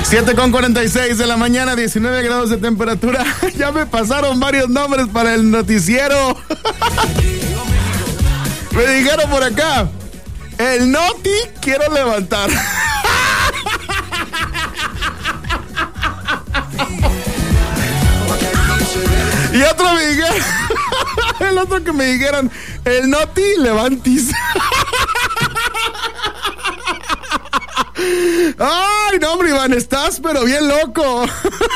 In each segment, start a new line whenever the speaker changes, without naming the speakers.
7:46 de la mañana, 19 grados de temperatura. Ya me pasaron varios nombres para el noticiero. Me dijeron por acá, el Noti quiero levantar. Y otro me dijeron, el otro que me dijeron, el Noti levantis. Ay, no, hombre, Iván, estás pero bien loco.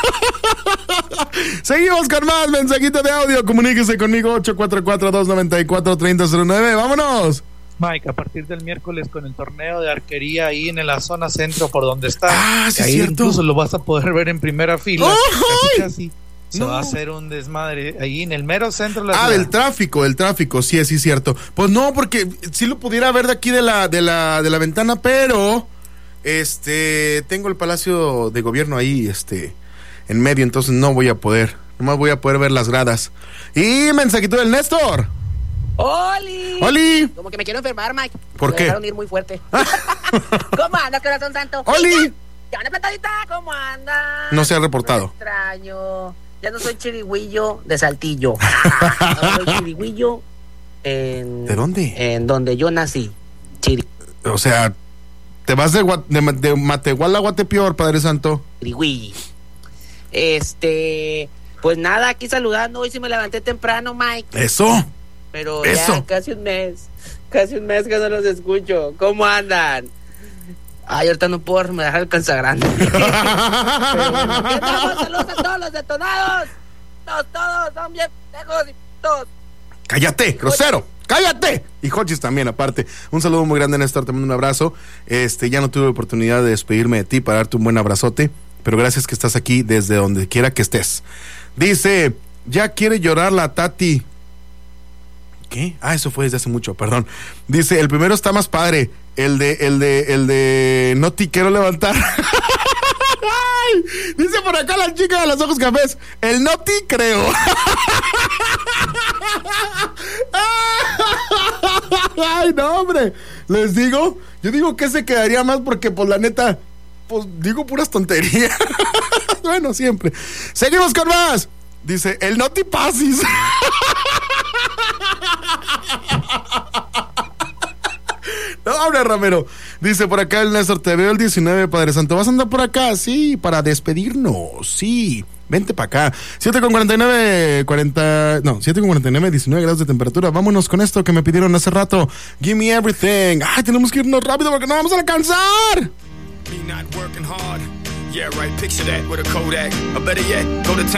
Seguimos con más mensajito de audio. Comuníquese conmigo 844-294-3009. Vámonos.
Mike, a partir del miércoles con el torneo de arquería ahí en la zona centro por donde está.
Ah, sí,
ahí
cierto.
Incluso lo vas a poder ver en primera fila.
¡Ay!
Casi. Se va a hacer un desmadre ahí en el mero centro de la
ciudad.
del
tráfico, sí, cierto. Pues no, porque sí lo pudiera ver de aquí de la ventana, pero tengo el Palacio de Gobierno ahí, en medio, entonces no voy a poder. Nomás voy a poder ver las gradas. Y mensajito del Néstor.
¡Oli!
¡Oli!
Como que me quiero enfermar, Mike.
¿Por qué?
Me dejaron ir muy fuerte. ¿Cómo anda, corazón santo?
¡Oli!
Ya una patadita, ¿cómo anda?
No se ha reportado.
Me extraño. Ya no soy chirigüillo de Saltillo. Ahora soy chirigüillo en...
¿De dónde?
En donde yo nací.
O sea, te vas de Matehuala a Guatepeor, Padre Santo.
Chirigüillo. Pues nada, aquí saludando. Hoy sí me levanté temprano, Mike.
Eso.
Pero
eso.
Ya casi un mes que no los escucho. ¿Cómo andan? Ay, ahorita no puedo, me dejar el consagrante. Pero bueno, saludos a todos los detonados. Todos son bien lejos y todos.
¡Cállate, grosero! ¡Cállate! Y Hodges también, aparte. Un saludo muy grande, Néstor, te mando un abrazo. Ya no tuve oportunidad de despedirme de ti para darte un buen abrazote, pero gracias que estás aquí desde donde quiera que estés. Dice, ya quiere llorar la Tati. ¿Qué? Ah, eso fue desde hace mucho, perdón. Dice, el primero está más padre. El de Noti quiero levantar. Ay, dice por acá la chica de los ojos cafés, el Noti creo. Ay, no, hombre. Les digo, yo digo que se quedaría más porque, pues, la neta, pues, digo puras tonterías. Bueno, siempre. Seguimos con más. Dice, el Noti Pasis. No, hombre, Ramiro. Dice por acá el Néstor, te veo el 19, Padre Santo. ¿Vas a andar por acá? Sí, para despedirnos. Sí, vente para acá. 7:49, 19 grados de temperatura. Vámonos con esto que me pidieron hace rato. Give me everything. Ay, tenemos que irnos rápido porque no vamos a alcanzar. Me not working hard. Yeah, right. Picture that with a Kodak. Or better yet, go to town.